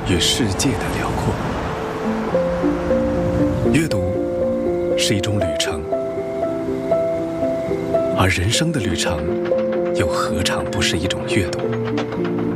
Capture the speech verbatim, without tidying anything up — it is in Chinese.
与世界的辽阔。阅读是一种旅程，而人生的旅程又何尝不是一种阅读？